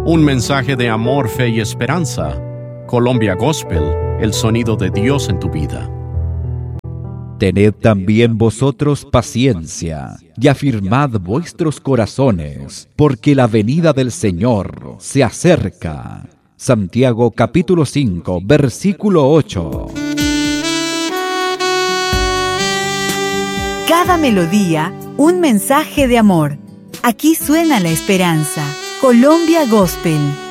Un mensaje de amor, fe y esperanza. Colombia Gospel, el sonido de Dios en tu vida. Tened también vosotros paciencia, y afirmad vuestros corazones, porque la venida del Señor se acerca. Santiago capítulo 5, versículo 8. Cada melodía, un mensaje de amor. Aquí suena la esperanza. Colombia Gospel.